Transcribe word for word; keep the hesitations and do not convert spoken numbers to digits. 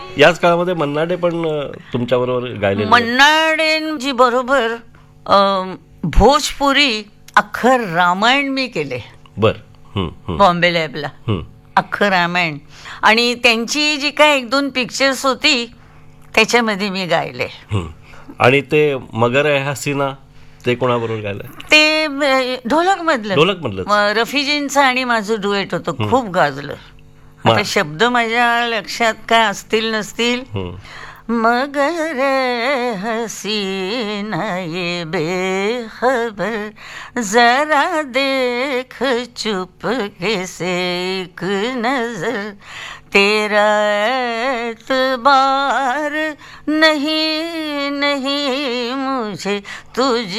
याच काळामध्ये मन्नाडे पण तुमच्याबरोबर गायले. मन्नाडेंजी बरोबर भोजपुरी अख्खं रामायण मी केले. बर. बॉम्बे लॅबला अख्खं रामायण, आणि त्यांची जी काय एक दोन पिक्चर्स होती त्याच्यामध्ये मी गायले. आणि ते मगर है हसीना ते कोणाबरोबर गायलं? ते ढोलक मधलं ढोलक मधलं रफीजींचं आणि माझं डुएट होतं. खूप गाजलं. आता शब्द माझ्या लक्षात काय असतील नसतील. मगर हसीना ये बेखबर जरा देख चुपके से एक नजर तेरा एतबार नहीं नहीं मुझे तुझ